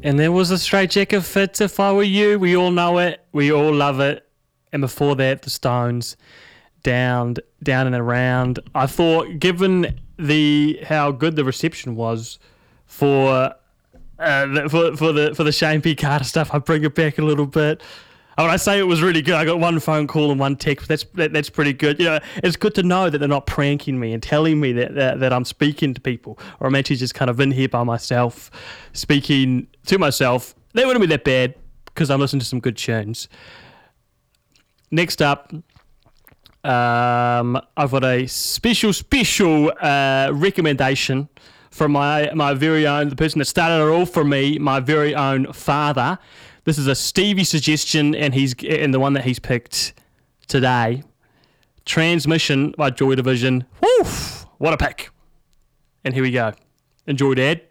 And there was a Straight Jacket Fits, If I Were You. We all know it. We all love it. And before that, the Stones, Down and Around. I thought, given how good the reception was for the Shane P. Carter stuff, I bring it back a little bit. When I say it was really good, I got one phone call and one text. That's pretty good. You know, it's good to know that they're not pranking me and telling me that I'm speaking to people, or I'm actually just kind of in here by myself, speaking to myself. They wouldn't be that bad because I'm listening to some good tunes. Next up, I've got a special recommendation from my very own, the person that started it all for me, my very own father. This is a Stevie suggestion, and the one that he's picked today. Transmission by Joy Division. Woof! What a pick. And here we go. Enjoy, Dad.